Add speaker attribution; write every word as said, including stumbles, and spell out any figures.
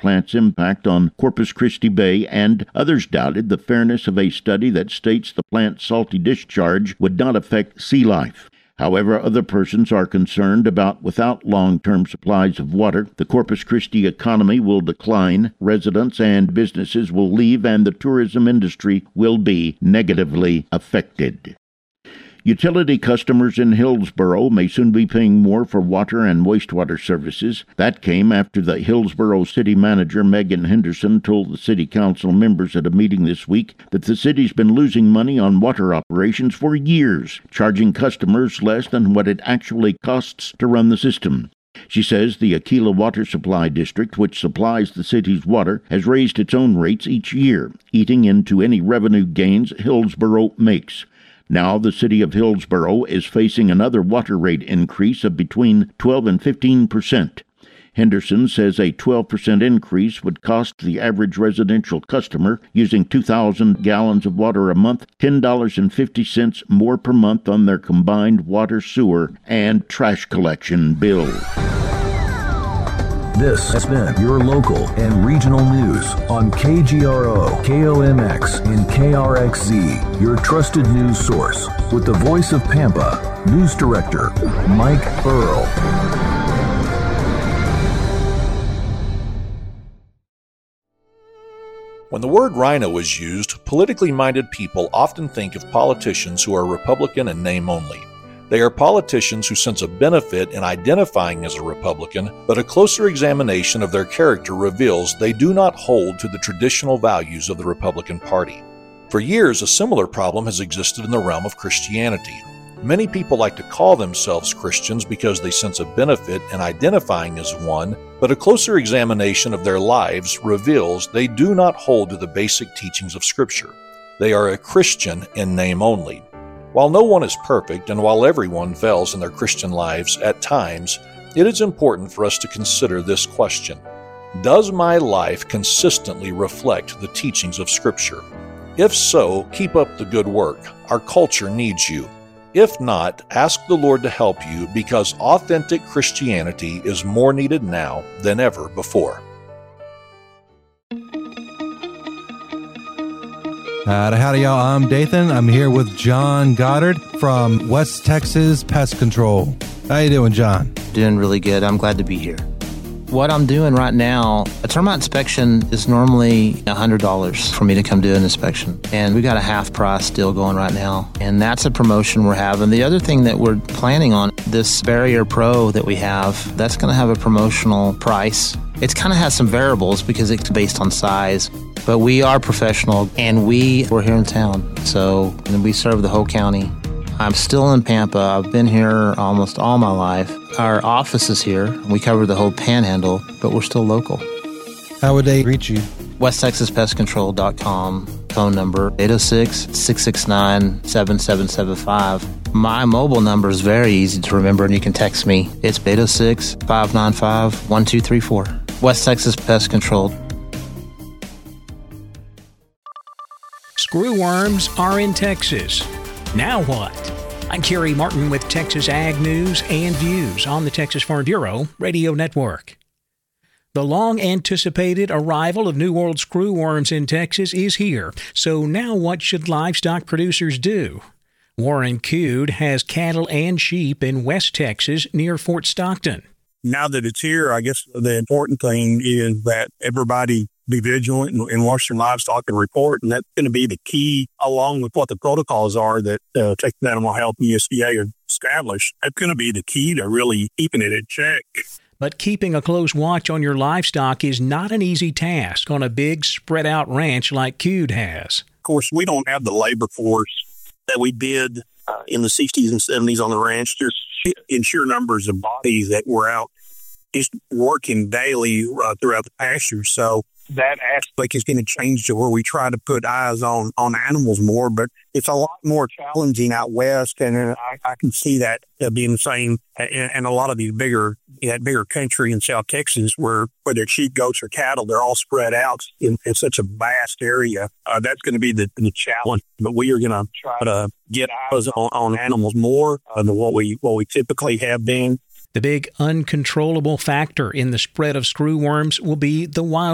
Speaker 1: plant's impact on Corpus Christi Bay, and others doubted the fairness of a study that states the plant's salty discharge would not affect sea life. However, other persons are concerned about without long-term supplies of water, the Corpus Christi economy will decline, residents and businesses will leave, and the tourism industry will be negatively affected. Utility customers in Hillsboro may soon be paying more for water and wastewater services. That came after the Hillsboro city manager, Megan Henderson, told the city council members at a meeting this week that the city's been losing money on water operations for years, charging customers less than what it actually costs to run the system. She says the Aquila Water Supply District, which supplies the city's water, has raised its own rates each year, eating into any revenue gains Hillsboro makes. Now the city of Hillsboro is facing another water rate increase of between twelve and fifteen percent. Henderson says a twelve percent increase would cost the average residential customer using two thousand gallons of water a month ten dollars and fifty cents more per month on their combined water, sewer, and trash collection bill.
Speaker 2: This has been your local and regional news on K G R O, K O M X, and K R X Z, your trusted news source. With the voice of Pampa, News Director Mike Burrow.
Speaker 3: When the word rhino is used, politically minded people often think of politicians who are Republican in name only. They are politicians who sense a benefit in identifying as a Republican, but a closer examination of their character reveals they do not hold to the traditional values of the Republican Party. For years, a similar problem has existed in the realm of Christianity. Many people like to call themselves Christians because they sense a benefit in identifying as one, but a closer examination of their lives reveals they do not hold to the basic teachings of Scripture. They are a Christian in name only. While no one is perfect, and while everyone fails in their Christian lives at times, it is important for us to consider this question. Does my life consistently reflect the teachings of Scripture? If so, keep up the good work. Our culture needs you. If not, ask the Lord to help you, because authentic Christianity is more needed now than ever before.
Speaker 4: Howdy, howdy, y'all. I'm Dathan. I'm here with John Goddard from West Texas Pest Control. How you doing, John?
Speaker 5: Doing really good. I'm glad to be here. What I'm doing right now, a termite inspection is normally one hundred dollars for me to come do an inspection. And we got a half price deal going right now. And that's a promotion we're having. The other thing that we're planning on, this Barrier Pro that we have, that's going to have a promotional price. It kind of has some variables because it's based on size. But we are professional, and we, we're here in town. So and we serve the whole county. I'm still in Pampa. I've been here almost all my life. Our office is here. We cover the whole panhandle, but we're still local.
Speaker 4: How would they reach you?
Speaker 5: west texas pest control dot com, phone number eight oh six, six six nine, seven seven seven five. My mobile number is very easy to remember, and you can text me. It's eight oh six, five nine five, one two three four. West Texas Pest Control.
Speaker 6: Screwworms are in Texas. Now what? I'm Kerry Martin with Texas Ag News and Views on the Texas Farm Bureau Radio Network. The long-anticipated arrival of New World screwworms in Texas is here. So now what should livestock producers do? Warren Cood has cattle and sheep in West Texas near Fort Stockton.
Speaker 7: Now that it's here, I guess the important thing is that everybody be vigilant and, and watch their livestock and report. And that's going to be the key, along with what the protocols are that uh, Texas Animal Health and U S D A have established. That's going to be the key to really keeping it in check.
Speaker 6: But keeping a close watch on your livestock is not an easy task on a big spread-out ranch like Cood has.
Speaker 7: Of course, we don't have the labor force that we did uh, in the sixties and seventies on the ranch. There's in sheer numbers of bodies that were out just working daily uh, throughout the pasture. So that aspect is going to change to where we try to put eyes on, on animals more, but it's a lot more challenging out west, and I, I can see that uh, being the same in, in a lot of these bigger, that bigger country in South Texas, where whether it's sheep, goats, or cattle, they're all spread out in, in such a vast area. Uh, that's going to be the, the challenge, but we are going to try to get eyes on, on animals more uh, than what we what we typically have been.
Speaker 6: The big uncontrollable factor in the spread of screwworms will be the wild